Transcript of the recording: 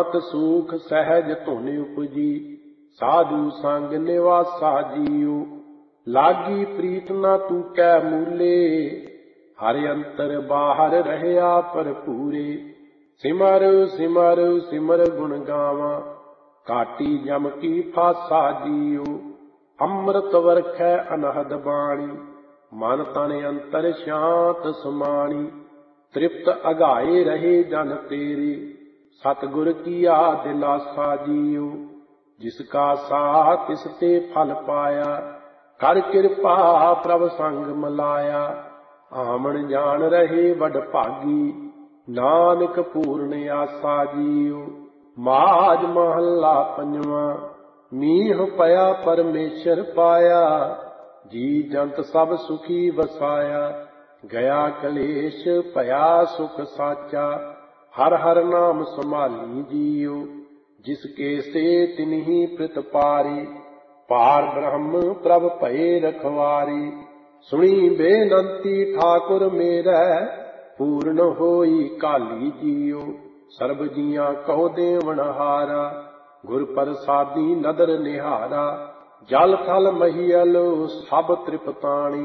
शांत सूख सहज धुन उपजी, साधु संग निवासा जियो। लागी प्रीत न तू कै मूले, हर अंतर बाहर रहया भरपूरे। सिमर सिमर सिमर गुण गावा, काटी जम की फासा जियो। अमृत वरखै अनहद बाणी, मन तन अंतर शांत समाणी। तृप्त अघाए रहे जन तेरे, सतगुर किया दिलासा जियो। जिसका साह तिसते फल पाया, कर कृपा प्रभ संग मिलाया। आमन जान रहे वड भागी, नानक पूर्ण आसा जियो। माज महला पंजवा, मीह पया परमेश्वर पाया। जी जंत सब सुखी वसाया, गया कलेश पया सुख साचा। हर हर नाम संभाली जियो, जिसके से तिन्ही प्रतिपारी। पार ब्रह्म प्रभ भये रखवारी, सुनी बेनंती ठाकुर मेरै। पूर्ण होई काली जियो, सर्ब जियां कहो देवनहारा। गुर प्रसादी नदर निहारा, जल थल महियल सब तृपताणी।